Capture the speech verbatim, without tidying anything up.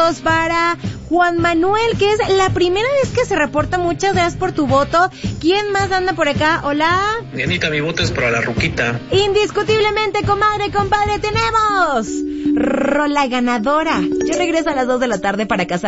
votos para Juan Manuel, que es la primera vez que se reporta. Muchas gracias por tu voto. ¿Quién más anda por acá? Hola. Dianita, mi voto es para la Ruquita. Indiscutiblemente, comadre, compadre, tenemos rola ganadora. Yo regreso a las dos de la tarde para casar.